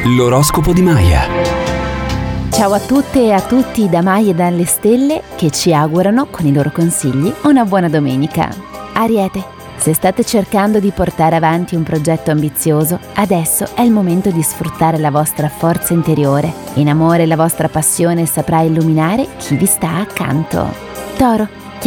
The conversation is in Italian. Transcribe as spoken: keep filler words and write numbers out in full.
L'oroscopo di Maya. Ciao a tutte e a tutti da Maya e dalle stelle che ci augurano, con i loro consigli, una buona domenica. Ariete, se state cercando di portare avanti un progetto ambizioso, adesso è il momento di sfruttare la vostra forza interiore. In amore la vostra passione saprà illuminare chi vi sta accanto. Toro,